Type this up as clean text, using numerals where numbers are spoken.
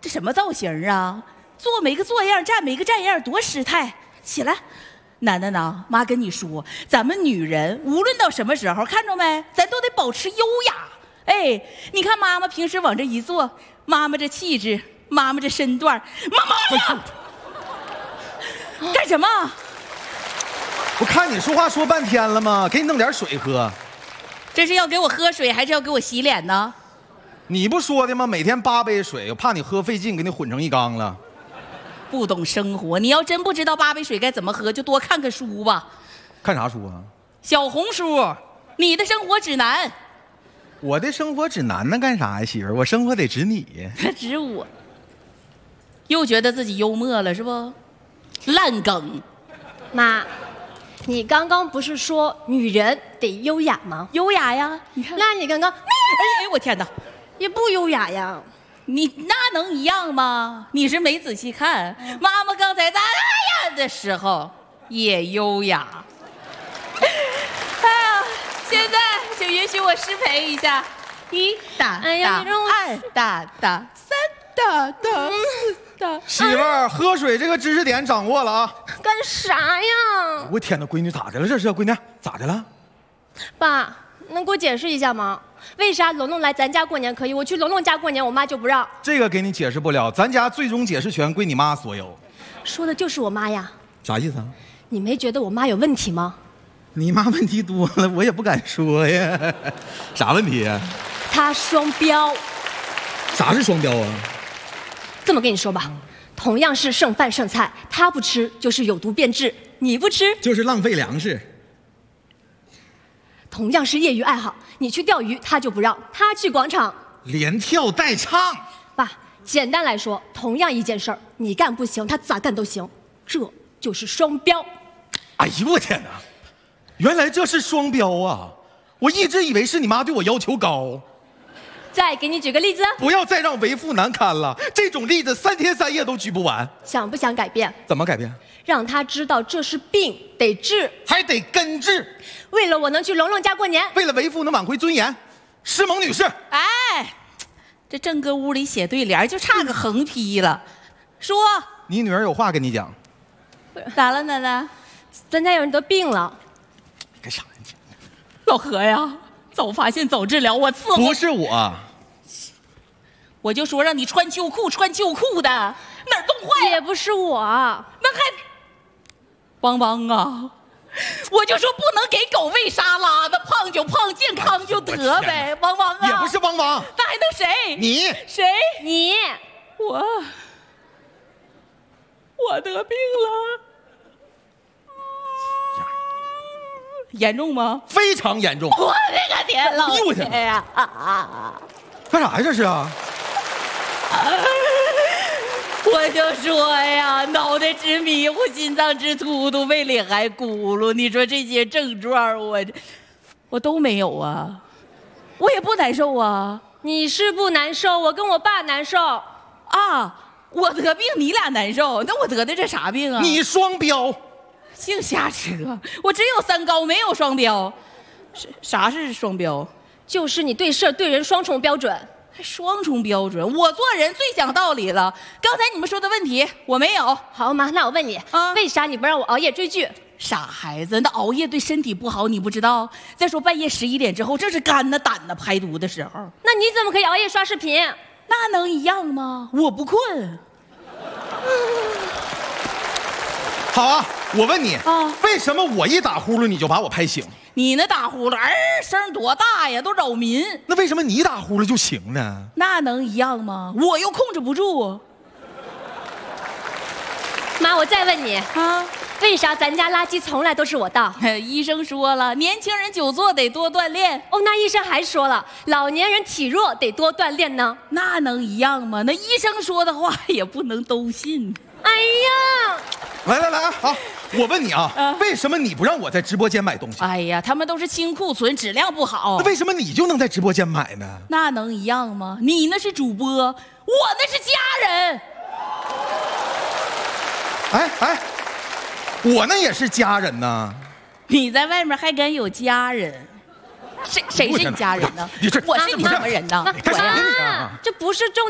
什么造型啊？坐没个坐样，站没个站样，多失态！起来，楠楠呐，妈跟你说，咱们女人无论到什么时候，看着没，咱都得保持优雅。哎，你看妈妈平时往这一坐，妈妈这气质，妈妈这身段，妈妈呀！干什么？ 我看你说话说半天了吗？给你弄点水喝。 这是要给我喝水，还是要给我洗脸呢？ 你不说的吗？每天8杯水，我怕你喝费劲，给你混成一缸了。 不懂生活，你要真不知道8杯水该怎么喝，就多看看书吧。 看啥书啊？ 小红书，你的生活指南。 我的生活指南呢？干啥呀，媳妇儿？我生活得指你。 指我。又觉得自己幽默了是不？烂梗。 妈，你刚刚不是说女人得优雅吗？ 优雅呀，你看。 那你刚刚， 哎，我天哪， 也不优雅呀。 你那能一样吗？你是没仔细看，妈妈刚才在哎呀的时候也优雅。哎呀，现在就允许我失陪一下，1打打，2打打，3打打，4打。 媳妇儿，喝水这个知识点掌握了啊！ 干啥呀？ 我天哪，闺女咋的了？这是闺女咋的了？ 爸，能给我解释一下吗？为啥龙龙来咱家过年可以，我去龙龙家过年，我妈就不让？ 这个给你解释不了，咱家最终解释权归你妈所有。 说的就是我妈呀。 啥意思啊？ 你没觉得我妈有问题吗？ 你妈问题多了，我也不敢说呀。啥问题呀？ 她双标。 啥是双标啊？ 这么跟你说吧，同样是剩饭剩菜，她不吃就是有毒变质，你不吃就是浪费粮食。 同样是业余爱好，你去钓鱼，她就不让；她去广场连跳带唱。 爸，简单来说，同样一件事儿，你干不行，她咋干都行，这就是双标。 哎呦我天哪，原来这是双标啊！我一直以为是你妈对我要求高。 再给你举个例子， 不要再让为父难堪了，这种例子3天3夜都举不完。 想不想改变？ 怎么改变？ 让他知道这是病，得治， 还得根治。 为了我能去龙龙家过年， 为了为父能挽回尊严，施蒙女士。 哎，这正搁屋里写对联，就差个横批了。说， 你女儿有话跟你讲。 咋了，奶奶？ 咱家有人得病了。 你干啥呀？ 老何呀，早发现早治疗，我伺候。 不是我， 我就说让你穿秋裤，穿秋裤的，哪儿冻坏？ 也不是我， 那还，邦邦啊，我就说不能给狗喂沙拉的，胖就胖，健康就得呗，邦邦啊。 也不是邦邦， 那还能谁？ 你谁？ 你我得病了。严重吗？ 非常严重。 我的个天，老呦我天呀！ 干啥呀？这是啊？ 我就说呀，脑袋直迷糊，心脏直突突，胃里还咕噜。你说这些症状，我都没有啊，我也不难受啊。 你是不难受，我跟我爸难受啊。我得病，你俩难受，那我得的这啥病啊？ 你双标。 净瞎扯！我只有3高，没有双标。啥是双标？ 就是你对事儿对人双重标准。 还双重标准？我做人最讲道理了。刚才你们说的问题我没有。 好妈，那我问你啊，为啥你不让我熬夜追剧？ 傻孩子，那熬夜对身体不好，你不知道？再说半夜11点之后，这是肝呐胆呐排毒的时候。 那你怎么可以熬夜刷视频？ 那能一样吗？我不困。 好啊，我问你啊， 为什么我一打呼噜你就把我拍醒？ 你那打呼噜，声多大呀，都扰民。 那为什么你打呼噜就行呢？ 那能一样吗？我又控制不住。 妈，我再问你啊， 为啥咱家垃圾从来都是我倒？ 医生说了，年轻人久坐得多锻炼。 哦，那医生还说了，老年人体弱得多锻炼呢。 那能一样吗？那医生说的话也不能都信。 哎呀！ 来，好，我问你啊，为什么你不让我在直播间买东西？ 哎呀，他们都是清库存，质量不好。 那为什么你就能在直播间买呢？ 那能一样吗？你那是主播，我那是家人。 哎，我那也是家人呐。 你在外面还敢有家人？谁是你家人呢？ 你这我是你什么人呢？ 干啥呢你啊？ 这不是重